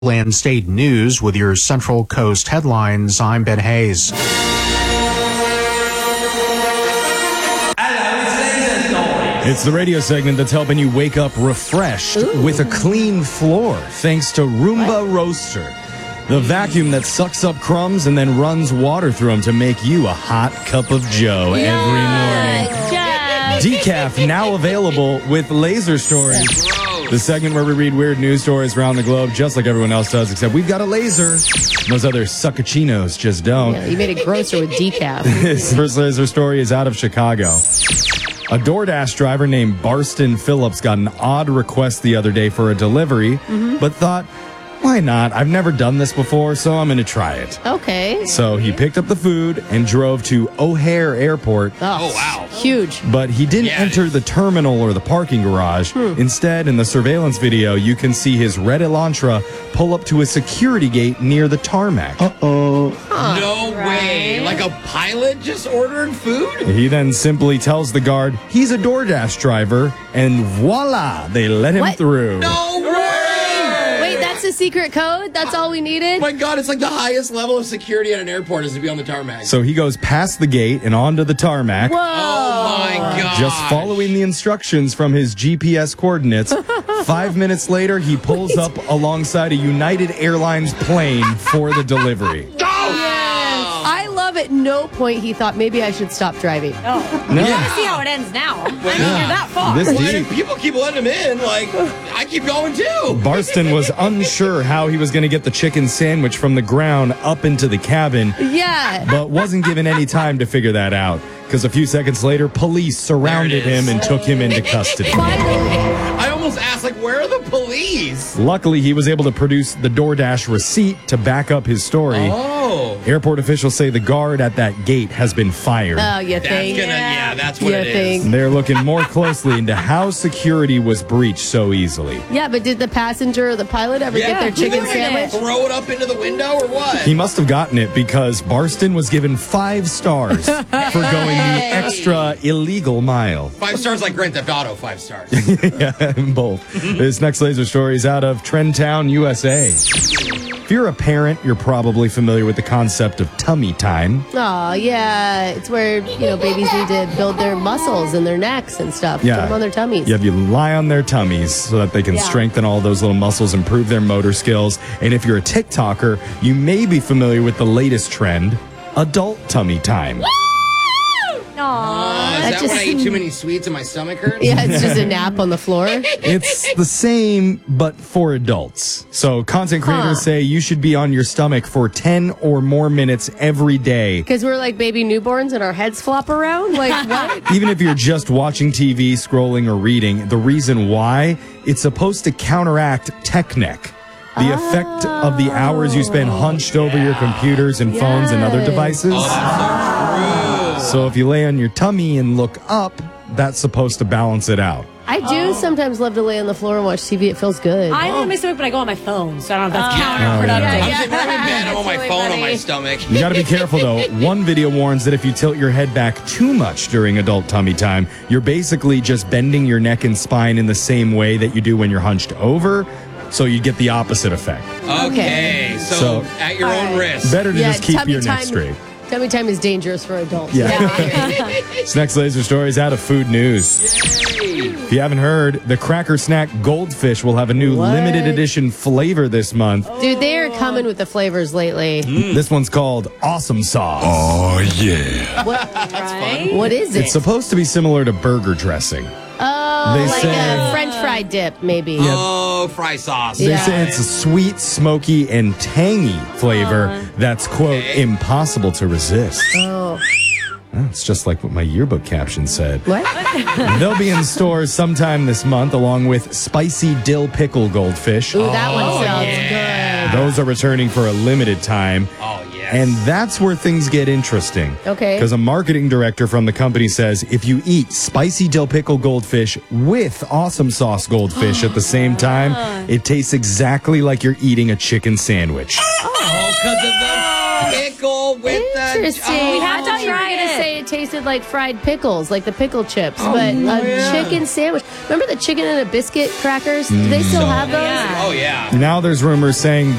Land State News with your Central Coast headlines. I'm Ben Hayes. It's the radio segment that's helping you wake up refreshed with a clean floor thanks to Roomba Roaster, the vacuum that sucks up crumbs and then runs water through them to make you a hot cup of joe every morning. Decaf now available with Laser Stories. The segment where we read weird news stories around the globe just like everyone else does, except we've got a laser. Those other succachinos just don't. Yeah, you made it grosser with decaf. His first laser story is out of Chicago. A DoorDash driver named Barston Phillips got an odd request the other day for a delivery, but thought, why not? I've never done this before, so I'm going to try it. Okay. So he picked up the food and drove to O'Hare Airport. Oh, wow. Huge. But he didn't enter the terminal or the parking garage. Instead, in the surveillance video, you can see his red Elantra pull up to a security gate near the tarmac. No way. Like a pilot just ordering food? He then simply tells the guard he's a DoorDash driver, and voila, they let him through. No way! Wait, that's a secret code? That's all we needed? My God, it's like the highest level of security at an airport is to be on the tarmac. So he goes past the gate and onto the tarmac. Whoa. Oh my God. Just following the instructions from his GPS coordinates. 5 minutes later, he pulls up alongside a United Airlines plane for the delivery. I love at no point he thought maybe I should stop driving. No. You gotta see how it ends now. I mean, you're that far. This Well, deep. if people keep letting him in, like, I keep going too. Barston was unsure how he was going to get the chicken sandwich from the ground up into the cabin, Yeah. but wasn't given any time to figure that out. Because a few seconds later, police surrounded him and took him into custody. I almost asked, like, where are the police? Luckily, he was able to produce the DoorDash receipt to back up his story. Oh. Airport officials say the guard at that gate has been fired. Oh, you That's think? that's what You it is. think? They're looking more closely into how security was breached so easally. Yeah, but did the passenger or the pilot ever get their Did they, chicken like, sandwich? throw it up into the window or what? He must have gotten it because Barston was given 5 stars for going the extra illegal mile. 5 stars like Grand Theft Auto, 5 stars. Yeah, both. This next laser story is out of Trentown, USA. If you're a parent, you're probably familiar with the concept of tummy time. Oh, yeah. It's where, babies need to build their muscles and their necks and stuff. Yeah. Put them on their tummies. You have you lie on their tummies so that they can strengthen all those little muscles, improve their motor skills. And if you're a TikToker, you may be familiar with the latest trend, adult tummy time. Aw. Is That that when just- I eat too many sweets and my stomach hurts? Yeah, it's just a nap on the floor. It's the same, but for adults. So content creators say you should be on your stomach for 10 or more minutes every day. Because we're like baby newborns and our heads flop around? Like, what? Even if you're just watching TV, scrolling, or reading, the reason why, it's supposed to counteract tech neck. The effect of the hours you spend hunched over your computers and phones and other Yes. devices. So if you lay on your tummy and look up, that's supposed to balance it out. I do sometimes love to lay on the floor and watch TV. It feels good. I'm on my stomach, but I go on my phone, so I don't know if that's I'm counterproductive. sitting right in bed, I'm on my really phone on funny. my stomach. You got to be careful, though. One video warns that if you tilt your head back too much during adult tummy time, you're basically just bending your neck and spine in the same way that you do when you're hunched over, so you get the opposite effect. Okay, so at your own risk. Better to just keep tummy your neck time- straight. Tummy time is dangerous for adults. Yeah. This next laser story is out of food news. If you haven't heard, the Cracker Snack Goldfish will have a new What? limited edition flavor this month. Dude, they are coming with the flavors lately. This one's called Awesome Sauce. What is it? It's supposed to be similar to burger dressing. Oh, They like say- a French fry dip, maybe. Oh, fry sauce. They Yeah. say it's a sweet, smoky, and tangy flavor that's, quote, impossible to resist. Oh, It's just like what my yearbook caption said. what? They'll be in stores sometime this month, along with spicy dill pickle goldfish. Ooh, that one sounds good. Those are returning for a limited time. Oh, yes. And that's where things get interesting. Okay. Because a marketing director from the company says if you eat spicy dill pickle goldfish with awesome sauce goldfish at the same time, it tastes exactly like you're eating a chicken sandwich. Oh, because of the pickle meal with Interesting. I thought you were going to say it tasted like fried pickles, like the pickle chips, but a chicken sandwich. Remember the chicken and a biscuit crackers? Do they still have those? Oh, yeah. Now there's rumors saying